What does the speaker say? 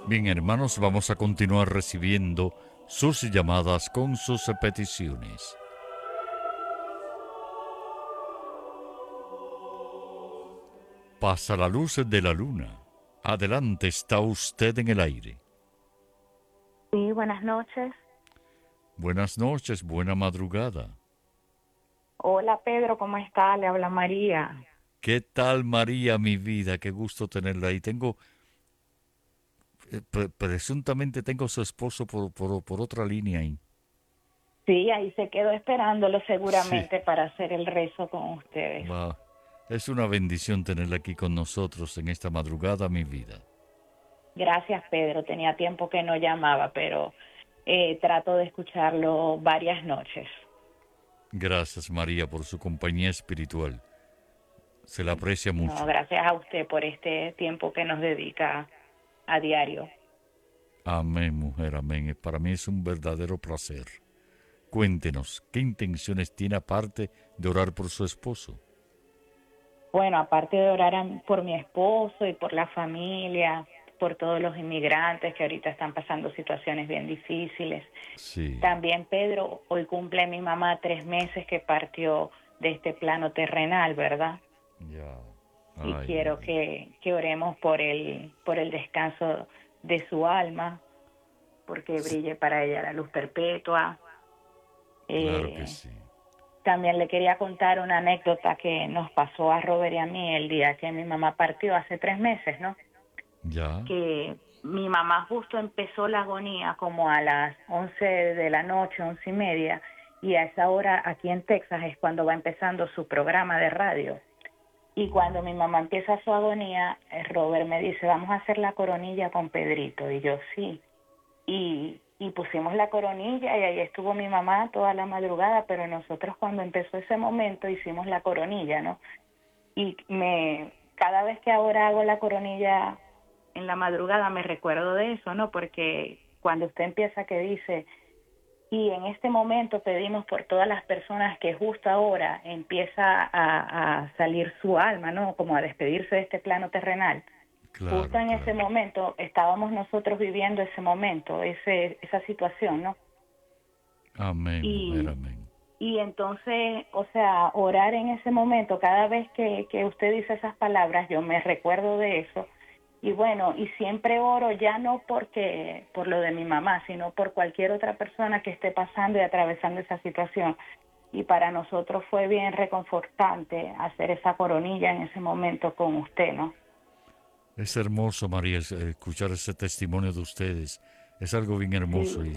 Bien, hermanos, vamos a continuar recibiendo sus llamadas con sus peticiones. Pasa la luz de la luna. Adelante, está usted en el aire. Sí, buenas noches. Buenas noches, buena madrugada. Hola Pedro, ¿cómo está? Le habla María. ¿Qué tal, María, mi vida? Qué gusto tenerla ahí. Presuntamente tengo a su esposo por otra línea ahí. Sí, ahí se quedó esperándolo Sí, seguramente para hacer el rezo con ustedes. va. Es una bendición tenerla aquí con nosotros en esta madrugada, mi vida. Gracias Pedro, tenía tiempo que no llamaba, pero trato de escucharlo varias noches. Gracias, María, por su compañía espiritual. Se la aprecia No, mucho. gracias a usted por este tiempo que nos dedica a diario. Amén, mujer, amén. Para mí es un verdadero placer. Cuéntenos, ¿qué intenciones tiene aparte de orar por su esposo? Bueno, aparte de orar por mi esposo y por la familia, por todos los inmigrantes que ahorita están pasando situaciones bien difíciles. Sí, También, Pedro, hoy cumple mi mamá 3 meses que partió de este plano terrenal, ¿verdad? ya. Y Ay, mi quiero vida. que oremos por el descanso de su alma, porque Sí, brille para ella la luz perpetua. claro que Eh, sí. También le quería contar una anécdota que nos pasó a Robert y a mí el día que mi mamá partió hace 3 meses, ¿no? Ya. Que mi mamá justo empezó la agonía como a las 11 de la noche, 11:30, y a esa hora aquí en Texas es cuando va empezando su programa de radio. Y cuando mi mamá empieza su agonía, Robert me dice, vamos a hacer la coronilla con Pedrito. Y yo, sí. Y pusimos la coronilla y ahí estuvo mi mamá toda la madrugada, pero nosotros cuando empezó ese momento hicimos la coronilla, ¿no? Cada vez que ahora hago la coronilla en la madrugada me recuerdo de eso, ¿no? Porque cuando usted empieza que dice, y en este momento pedimos por todas las personas que justo ahora empieza a salir su alma, ¿no? Como a despedirse de este plano terrenal. Justo Claro, en ese claro. momento estábamos nosotros viviendo ese momento, esa situación, ¿no? Amén, mujer, Y, amén. y entonces, o sea, orar en ese momento, cada vez que usted dice esas palabras, yo me recuerdo de eso. Y bueno, y siempre oro ya no por lo de mi mamá, sino por cualquier otra persona que esté pasando y atravesando esa situación. Y para nosotros fue bien reconfortante hacer esa coronilla en ese momento con usted, ¿no? Es hermoso, María, escuchar ese testimonio de ustedes. Es algo bien hermoso Sí, y